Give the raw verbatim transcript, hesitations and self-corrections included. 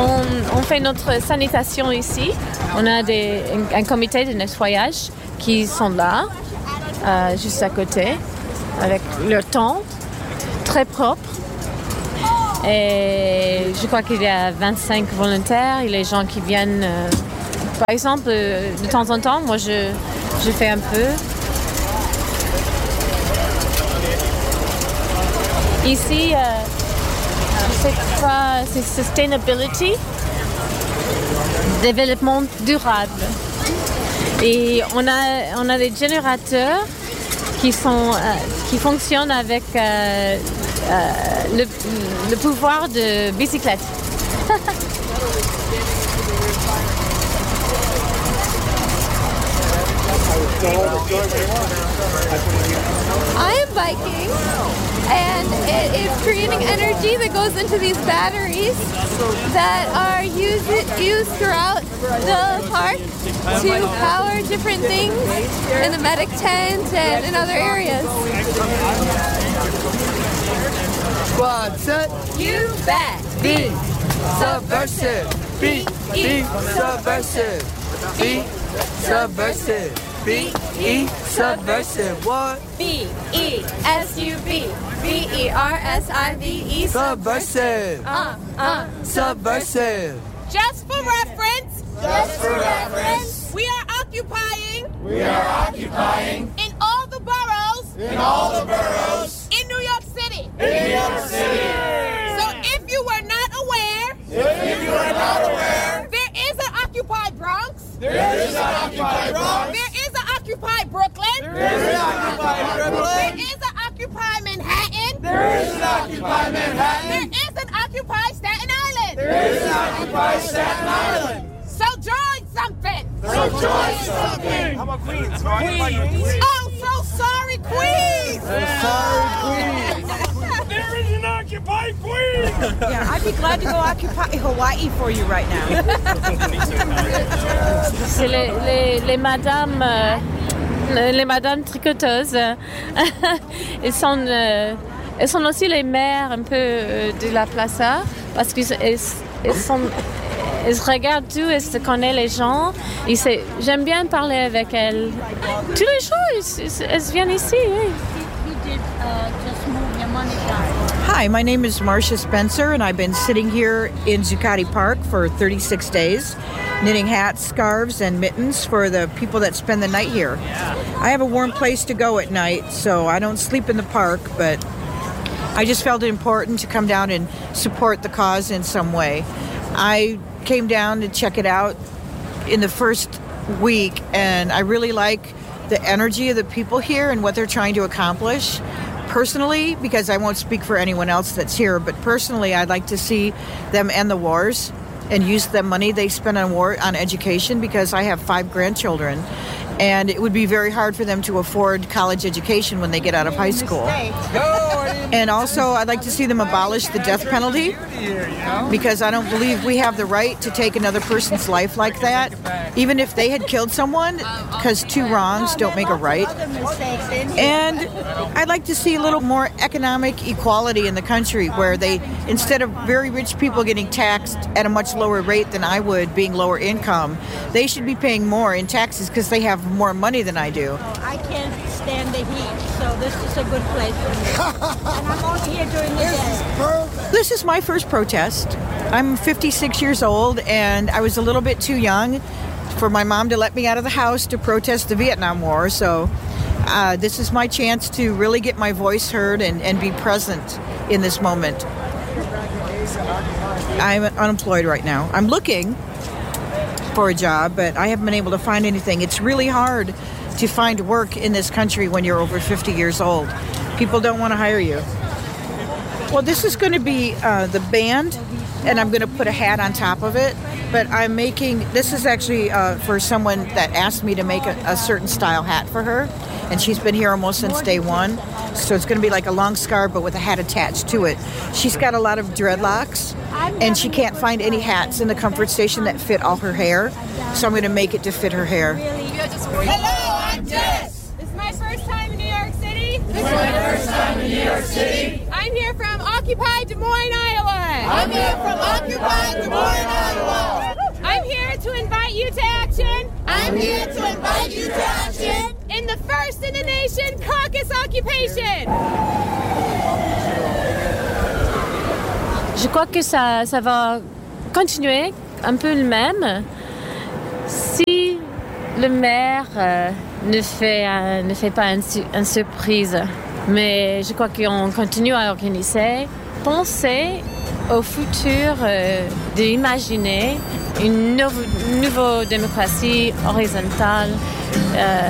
On, on fait notre sanitation ici. On a des, un, un comité de nettoyage qui sont là, euh, juste à côté, avec leur tente, très propre. Et je crois qu'il y a vingt-cinq volontaires et les gens qui viennent, euh, par exemple, euh, de temps en temps, moi je, je fais un peu. Ici, euh, c'est quoi? C'est sustainability, développement durable. Et on a, on a des générateurs qui, sont, euh, qui fonctionnent avec euh, euh, le, le pouvoir de bicyclette. I am biking, and it is creating energy that goes into these batteries that are used, used throughout the park to power different things in the medic tent and in other areas. Squad set. You bet. Be subversive. Be, be subversive. Be subversive. B E subversive. What? B E S U B. B E R S I V E. Subversive. Uh, uh. Subversive. Just for reference. Just for reference. We are occupying. We are occupying. In all the boroughs. In all the boroughs. In New York City. In New York City. So if you were not aware. If you are not aware. There is an Occupy Bronx. There is an Occupy Bronx. There is an Occupy Brooklyn. There is an Occupy Brooklyn. There is an Occupy Manhattan. There is an Occupy Manhattan. There is an Occupy Staten Island. There is an Occupy Staten Island. So join something. So join something. How about Queens? Queens. Oh, so sorry, Queens. So sorry, Queens. There is an Occupy Queens. Yeah, I'd be glad to go occupy Hawaii for you right now. C'est les, les, les madames, euh, les madames tricoteuses. elles, sont, euh, elles sont aussi les mères un peu euh, de la plaza parce qu'elles elles sont, elles regardent tout, elles se connaissent les gens. Et j'aime bien parler avec elles. Tous les jours, elles, elles viennent ici. Oui. Hi, my name is Marcia Spencer, and I've been sitting here in Zuccotti Park for thirty-six days, knitting hats, scarves, and mittens for the people that spend the night here. I have a warm place to go at night, so I don't sleep in the park, but I just felt it important to come down and support the cause in some way. I came down to check it out in the first week, and I really like the energy of the people here and what they're trying to accomplish. Personally, because I won't speak for anyone else that's here, but personally, I'd like to see them end the wars and use the money they spend on war on education, because I have five grandchildren, and it would be very hard for them to afford college education when they get out of high school. And also, I'd like to see them abolish the death penalty, because I don't believe we have the right to take another person's life like that, even if they had killed someone, because two wrongs don't make a right. And I'd like to see a little more economic equality in the country, where they, instead of very rich people getting taxed at a much lower rate than I would, being lower income, they should be paying more in taxes because they have more money than I do. I can't stand the heat, so this is a good place for me. And I'm only here during the day. This is my first protest. I'm fifty-six years old, and I was a little bit too young for my mom to let me out of the house to protest the Vietnam War, so uh, this is my chance to really get my voice heard and, and be present in this moment. I'm unemployed right now. I'm looking for a job, but I haven't been able to find anything. It's really hard to find work in this country when you're over fifty years old. People don't want to hire you. Well, this is going to be uh, the band, and I'm going to put a hat on top of it. But I'm making, this is actually uh, for someone that asked me to make a, a certain style hat for her. And she's been here almost since day one. So it's going to be like a long scarf, but with a hat attached to it. She's got a lot of dreadlocks, and she can't find any hats in the comfort station that fit all her hair. So I'm going to make it to fit her hair. Hello, I'm Jess. This is my first time in New York City. This is my first time in New York City. I'm here from Occupy Des Moines, Iowa. I'm here from Occupy Des Moines, Iowa. to invite you to action. I'm here to invite you to action. In the first in the nation caucus occupation. Je crois que ça, ça va continuer un peu le même si le maire euh, ne, fait, euh, ne fait pas une, une surprise. Mais je crois qu'on continue à organiser, penser au futur, euh, d'imaginer une nouvelle, nouvelle démocratie horizontale, euh,